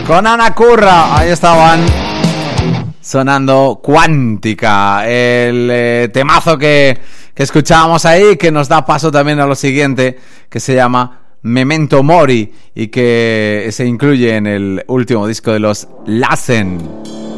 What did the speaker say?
con Ana Curra. Ahí estaban sonando Cuántica, el temazo que escuchábamos ahí, que nos da paso también a lo siguiente, que se llama Memento Mori y que se incluye en el último disco de los Lassen.